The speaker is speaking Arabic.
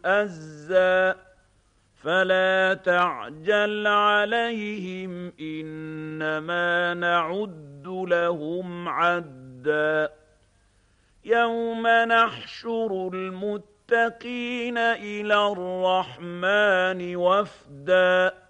أَزًّا فَلَا تَعْجَلْ عَلَيْهِمْ إِنَّمَا نَعُدُّ لَهُمْ عَدًّا يَوْمَ نَحْشُرُ الْمُتَّقِينَ إِلَى الرَّحْمَٰنِ وَفْدًا